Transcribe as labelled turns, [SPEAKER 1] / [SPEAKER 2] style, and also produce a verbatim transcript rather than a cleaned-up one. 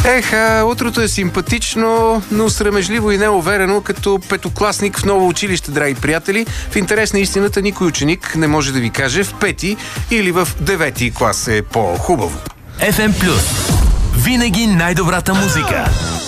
[SPEAKER 1] Ех, а, утрото е симпатично, но срамежливо и неуверено, като петокласник в ново училище, драги приятели. В интерес на истината никой ученик не може да ви каже в пети или в девети клас е по-хубаво.
[SPEAKER 2] еф ем Плюс. Винаги най-добрата музика.